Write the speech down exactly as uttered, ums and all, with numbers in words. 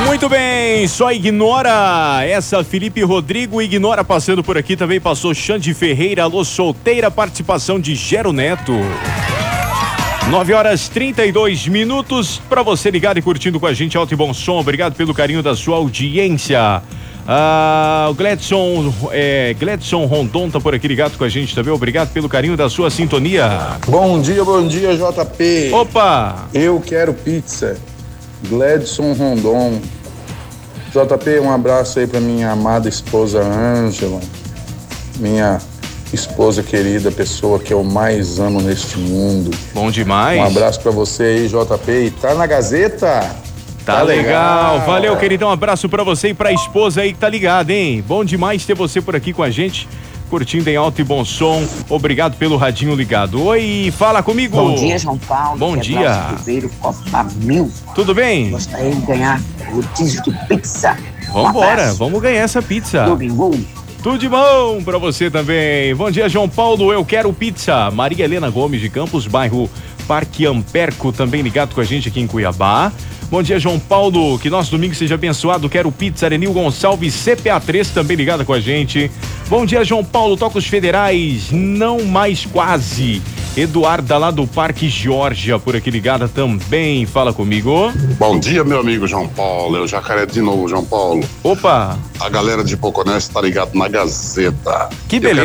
Muito bem, só ignora essa Felipe Rodrigo, ignora passando por aqui, também passou Xande Ferreira, alô solteira, participação de Gero Neto. nove horas trinta e dois minutos, para você ligado e curtindo com a gente, alto e bom som, obrigado pelo carinho da sua audiência. Ah, o Gledson, é, Gledson Rondon tá por aqui ligado com a gente também, obrigado pelo carinho da sua sintonia. Bom dia, bom dia, J P. Opa! Eu quero pizza. Gledson Rondon. J P, um abraço aí pra minha amada esposa Ângela, minha esposa querida, pessoa que eu mais amo neste mundo. Bom demais. Um abraço pra você aí, J P. E tá na Gazeta? Tá, tá legal. legal, valeu, queridão, um abraço pra você e pra esposa aí que tá ligada, hein? Bom demais ter você por aqui com a gente, curtindo em alto e bom som, obrigado pelo radinho ligado. Oi, fala comigo. Bom dia, João Paulo. Bom dia. Cruzeiro, Copa Mil. Tudo bem? Gostaria de ganhar rodízio de pizza. Vambora, um vamos ganhar essa pizza. Tudo bom? Tudo de bom pra você também. Bom dia, João Paulo, eu quero pizza. Maria Helena Gomes de Campos, bairro Parque Amperco, também ligado com a gente aqui em Cuiabá. Bom dia, João Paulo, que nosso domingo seja abençoado. Quero pizza. Arenil Gonçalves, C P A três, também ligado com a gente. Bom dia, João Paulo, toca os federais, não mais quase. Eduarda lá do Parque Geórgia, por aqui ligada também, fala comigo. Bom dia, meu amigo João Paulo, eu Jacaré de novo, João Paulo. Opa! A galera de Poconés tá ligado na Gazeta. Que beleza.